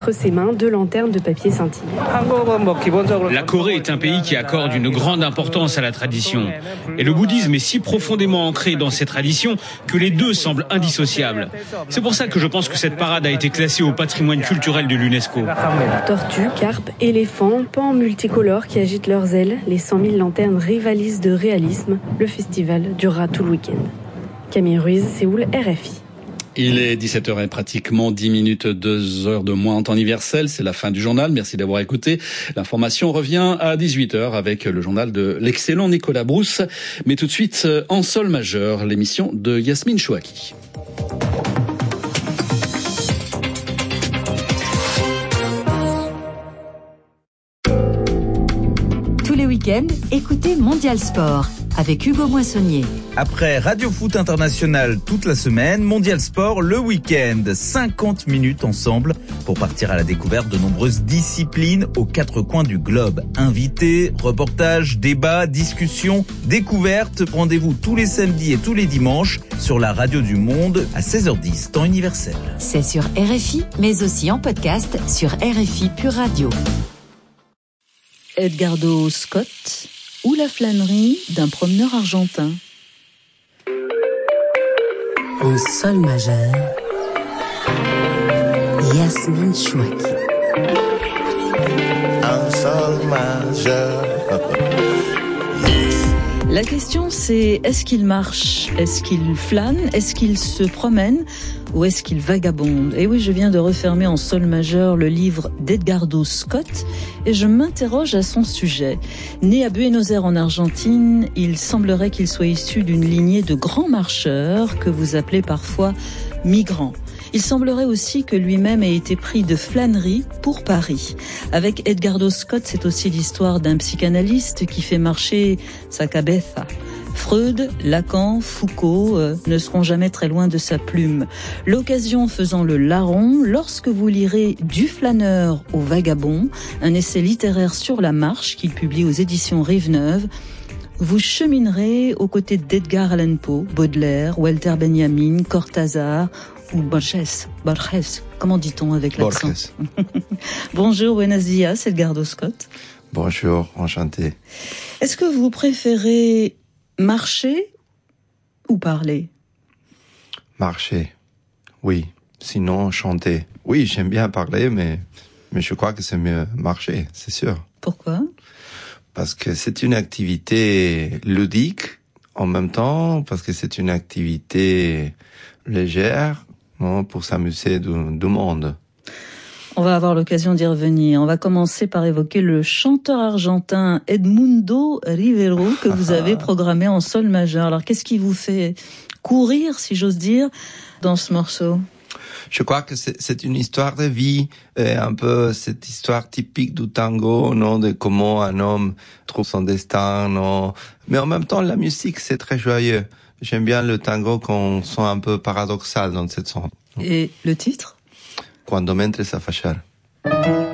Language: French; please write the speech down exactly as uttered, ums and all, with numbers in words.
Entre ses mains, deux lanternes de papier scintillent. La Corée est un pays qui accorde une grande importance à la tradition. Et le bouddhisme est si profondément ancré dans ses traditions que les deux semblent indissociables. C'est pour ça que je pense que cette parade a été classée au patrimoine culturel de l'UNESCO. Tortues, carpes, éléphants, pans multicolores qui agitent leurs ailes, les cent mille lanternes rivalisent de réalisme. Le festival durera tout le week-end. Camille Ruiz, Séoul, R F I. Il est dix-sept heures et pratiquement dix minutes, deux heures de moins en temps universel. C'est la fin du journal. Merci d'avoir écouté. L'information revient à dix-huit heures avec le journal de l'excellent Nicolas Brousse. Mais tout de suite, en sol majeur, l'émission de Yasmine Chouaki. Tous les week-ends, écoutez Mondial Sport avec Hugo Moissonnier. Après Radio Foot International toute la semaine, Mondial Sport le week-end. cinquante minutes ensemble pour partir à la découverte de nombreuses disciplines aux quatre coins du globe. Invités, reportages, débats, discussions, découvertes. Rendez-vous tous les samedis et tous les dimanches sur la radio du monde à seize heures dix, temps universel. C'est sur R F I, mais aussi en podcast sur R F I Pure Radio. Edgardo Scott ou la flânerie d'un promeneur argentin. En sol majeur, Yasmine Chouaki. En sol majeur. La question c'est, est-ce qu'il marche? Est-ce qu'il flâne? Est-ce qu'il se promène? Ou est-ce qu'il vagabonde? Et oui, je viens de refermer en sol majeur le livre d'Edgardo Scott et je m'interroge à son sujet. Né à Buenos Aires en Argentine, il semblerait qu'il soit issu d'une lignée de grands marcheurs que vous appelez parfois migrants. Il semblerait aussi que lui-même ait été pris de flânerie pour Paris. Avec Edgardo Scott, c'est aussi l'histoire d'un psychanalyste qui fait marcher sa cabeza. Freud, Lacan, Foucault euh, ne seront jamais très loin de sa plume. L'occasion faisant le larron, lorsque vous lirez Du flâneur au vagabond, un essai littéraire sur la marche qu'il publie aux éditions Rive-Neuve, vous cheminerez aux côtés d'Edgar Allan Poe, Baudelaire, Walter Benjamin, Cortázar ou Borges. Borges, comment dit-on avec l'accent? Borges. Bonjour, buenos días, Edgardo Scott. Bonjour, enchanté. Est-ce que vous préférez marcher ou parler? Marcher, oui. Sinon, chanter. Oui, j'aime bien parler, mais, mais je crois que c'est mieux marcher, c'est sûr. Pourquoi? Parce que c'est une activité ludique en même temps, parce que c'est une activité légère, non, pour s'amuser du, du monde. On va avoir l'occasion d'y revenir. On va commencer par évoquer le chanteur argentin Edmundo Rivero que vous avez programmé en sol majeur. Alors, qu'est-ce qui vous fait courir, si j'ose dire, dans ce morceau? Je crois que c'est, c'est une histoire de vie, et un peu cette histoire typique du tango, non, de comment un homme trouve son destin, non. Mais en même temps, la musique, c'est très joyeux. J'aime bien le tango qu'on sent un peu paradoxal dans cette chanson. Et le titre? Cuando me entres a fallar.